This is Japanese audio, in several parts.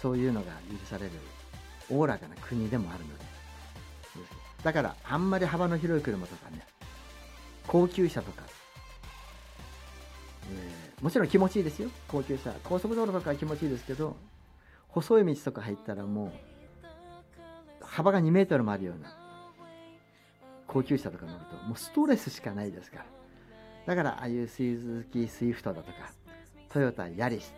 そういうのが許されるおおらかな国でもあるので、だからあんまり幅の広い車とかね、高級車とか、もちろん気持ちいいですよ。高級車、高速道路とかは気持ちいいですけど、細い道とか入ったらもう幅が2メートルもあるような高級車とか乗るともうストレスしかないですから。だからああいうスズキスイフトだとかトヨタヤリス、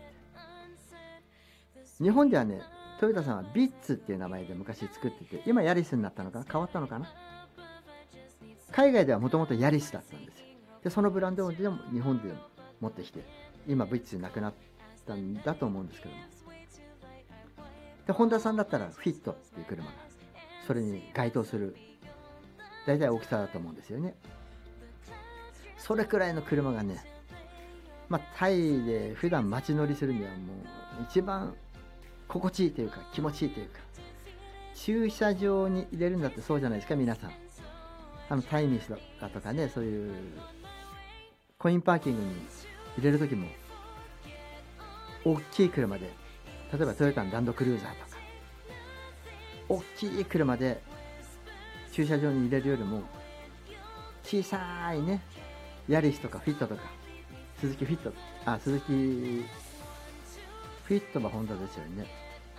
日本ではねトヨタさんはビッツっていう名前で昔作ってて、今ヤリスになったのかな、変わったのかな。海外ではもともとヤリスだったんですよ。でそのブランドでも日本で持ってきて、今ビッツなくなったんだと思うんですけども、でホンダさんだったらフィットっていう車がそれに該当する大体大きさだと思うんですよね。それくらいの車がね、タイで普段街乗りするにはもう一番心地いいというか気持ちいいというか、駐車場に入れるんだってそうじゃないですか皆さん。タイミスだとかね、そういうコインパーキングに入れる時も大きい車で、例えばトヨタのランドクルーザーとか大きい車で駐車場に入れるよりも小さいねヤリスとかフィットとかスズキフィット、スズキフィットはホンダですよね。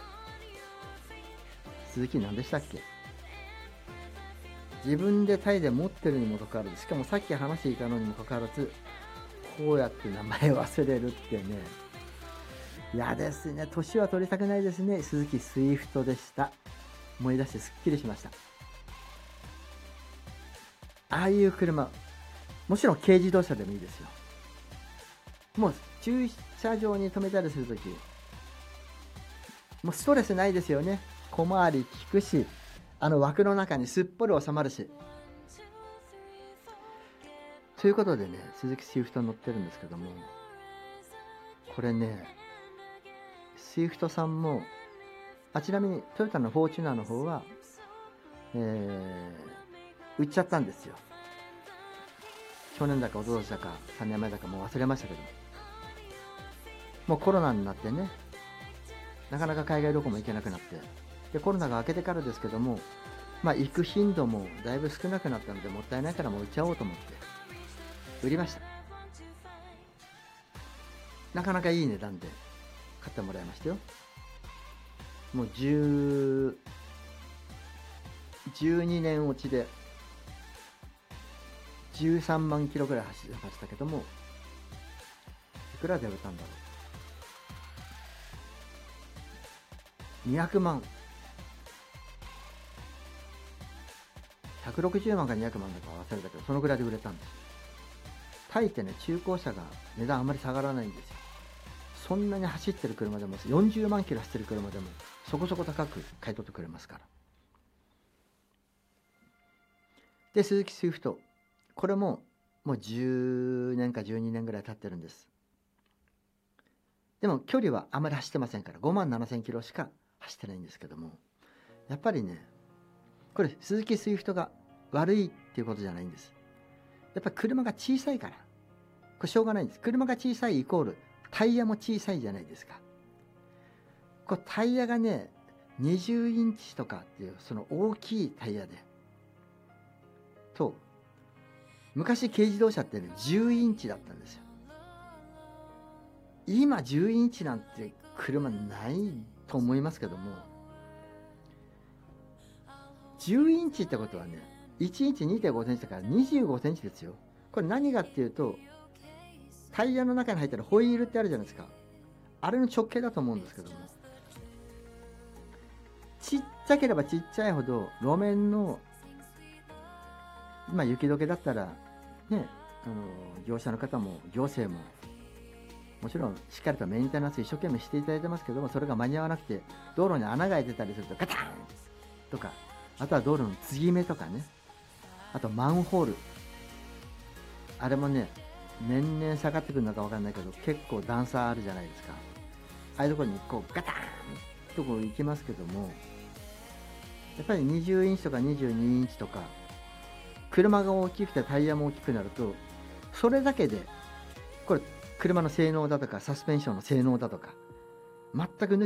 スズキ何でしたっけ。自分でタイで持ってるにもかかわらず、しかもさっき話していたのにもかかわらずこうやって名前忘れるってね、嫌ですね。年は取りたくないですね。スズキスイフトでした。思い出してすっきりしました。ああいう車、もちろん軽自動車でもいいですよ。もう駐車場に止めたりするときもうストレスないですよね。小回り利くし、枠の中にすっぽり収まるし。ということでね、スズキスイフト乗ってるんですけども、これねスイフトさんも、ちなみにトヨタのフォーチュナーの方は、売っちゃったんですよ。去年だか一昨年だか3年前だかもう忘れましたけどもうコロナになってね、なかなか海外旅行も行けなくなって、でコロナが明けてからですけども、行く頻度もだいぶ少なくなったので、もったいないからもう売っちゃおうと思って売りました。なかなかいい値段で買ってもらいましたよ。もう12年落ちで13万キロぐらい走りましたけども、いくらで売れたんだろう。200万、160万か200万だか忘れたけど、そのぐらいで売れたんです。タイってね、中古車が値段あんまり下がらないんですよ。そんなに走ってる車でも40万キロ走ってる車でもそこそこ高く買い取ってくれますから。でスズキスイフト、これももう10年か12年ぐらい経ってるんです。でも距離はあまり走ってませんから、5万7000キロしか走ってないんですけども、やっぱりねこれスズキスイフトが悪いっていうことじゃないんです。やっぱり車が小さいから、これしょうがないんです。車が小さいイコールタイヤも小さいじゃないですか。これタイヤがね20インチとかっていうその大きいタイヤでと、昔軽自動車ってね10インチだったんですよ。今10インチなんて車ないと思いますけども、10インチってことはね1インチ 2.5 センチだから25センチですよ。これ何かっていうと、タイヤの中に入ってるホイールってあるじゃないですか。あれの直径だと思うんですけども、ちっちゃければちっちゃいほど路面の雪解けだったらね、業者の方も行政ももちろんしっかりとメンテナンス一生懸命していただいてますけども、それが間に合わなくて道路に穴が開いてたりするとガタンとか、あとは道路の継ぎ目とかね、あとマンホール、あれもね年々下がってくるのか分かんないけど結構段差あるじゃないですか。ああいうところにこうガタンとこう行きますけども、やっぱり20インチとか22インチとか車が大きくてタイヤも大きくなると、それだけでこれ車の性能だとかサスペンションの性能だとか全く抜